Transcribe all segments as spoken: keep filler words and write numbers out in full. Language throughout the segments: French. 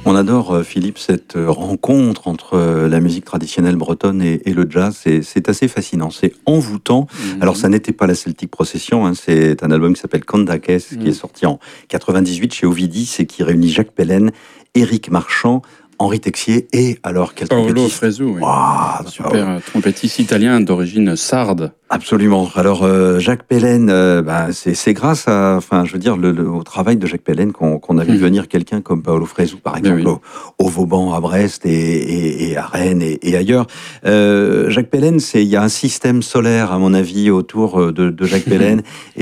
On adore, euh, Philippe, cette euh, rencontre entre euh, la musique traditionnelle bretonne et, et le jazz. C'est, c'est assez fascinant, c'est envoûtant. Mm-hmm. Alors, ça n'était pas la Celtic Procession, hein, c'est un album qui s'appelle Kandakes, mm-hmm. qui est sorti en quatre-vingt-dix-huit chez Ovidis et qui réunit Jacques Pellen, Éric Marchand, Henri Texier et alors quel Paolo Fresu, oui. Wow, super oh. trompettiste italien d'origine sarde. Absolument. Alors euh, Jacques Pellen, euh, bah, c'est, c'est grâce à, enfin, je veux dire, le, le, au travail de Jacques Pellen qu'on, qu'on a vu mmh. venir quelqu'un comme Paolo Fresu, par exemple, oui. au, au Vauban, à Brest et, et, et à Rennes et, et ailleurs. Euh, Jacques Pellen, c'est, il y a un système solaire, à mon avis, autour de, de Jacques Pellen,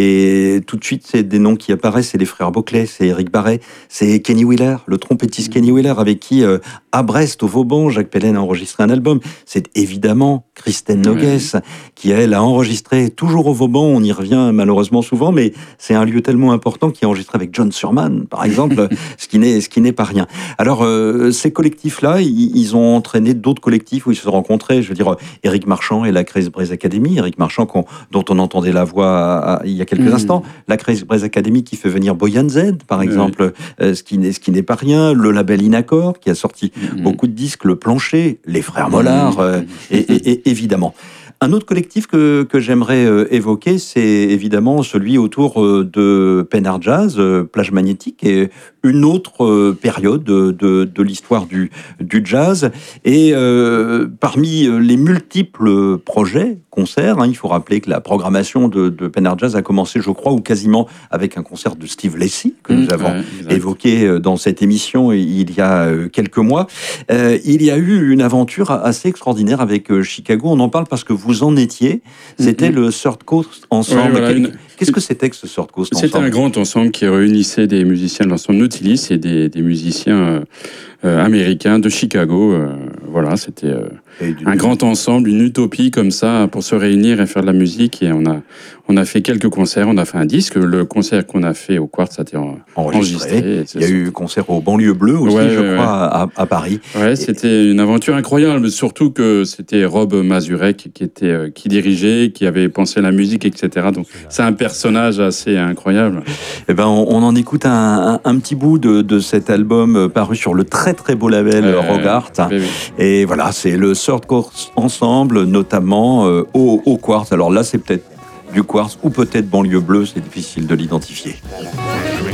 et tout de suite, c'est des noms qui apparaissent, c'est les frères Boclet, c'est Éric Barret, c'est Kenny Wheeler, le trompettiste mmh. Kenny Wheeler, avec qui, euh, à Brest, au Vauban, Jacques Pellen a enregistré un album. C'est évidemment Christine Nogues, oui. qui, elle, a enregistré toujours au Vauban. On y revient malheureusement souvent, mais c'est un lieu tellement important qui a enregistré avec John Surman, par exemple, ce qui n'est, ce qui n'est pas rien. Alors, euh, ces collectifs-là, ils, ils ont entraîné d'autres collectifs où ils se sont rencontrés. Je veux dire, Éric Marchand et la Crazy Brass Academy. Éric Marchand, dont on entendait la voix à, à, il y a quelques mmh. instants. La Crazy Brass Academy qui fait venir Boyan Z, par exemple, oui. euh, ce, qui n'est, ce qui n'est pas rien. Le label Inaccord, qui a sorti mmh. beaucoup de disques, Le Plancher, les Frères Mollard, euh, et, et, et évidemment. Un autre collectif que, que j'aimerais euh, évoquer, c'est évidemment celui autour euh, de Penard Jazz, euh, Plage Magnétique, et une autre euh, période de, de, de l'histoire du, du jazz. Et euh, parmi les multiples projets, concerts, hein, il faut rappeler que la programmation de, de Penard Jazz a commencé, je crois, ou quasiment avec un concert de Steve Lacy, que mmh, nous avons ouais, évoqué dans cette émission il y a quelques mois. Euh, il y a eu une aventure assez extraordinaire avec euh, Chicago. On en parle parce que vous en étiez. C'était mmh. le Third Coast Ensemble. Ouais, voilà, une... Qu'est-ce que c'était que ce Third Coast Ensemble ? C'était un grand ensemble qui réunissait des musiciens de l'ensemble Nautilus et des, des musiciens euh, euh, américains de Chicago. Euh, voilà, c'était euh, un grand ensemble, une utopie comme ça pour se réunir et faire de la musique. Et on a, on a fait quelques concerts, on a fait un disque. Le concert qu'on a fait au Quartz a été en, enregistré. enregistré Il y a eu concert au Banlieue Bleu aussi, ouais, je ouais, crois, ouais. À, à Paris. Ouais, et... c'était une aventure incroyable, surtout que c'était Rob Mazurek qui était, euh, qui dirigeait, qui avait pensé la musique, et cetera. Donc c'est un personnage assez incroyable. Eh ben, on, on en écoute un, un, un petit bout de, de cet album paru sur le très très beau label euh, Rogart. Oui. Et voilà, c'est le Third Coast Ensemble, notamment euh, au, au Quartz. Alors là, c'est peut-être du Quartz ou peut-être Banlieue Bleue, c'est difficile de l'identifier.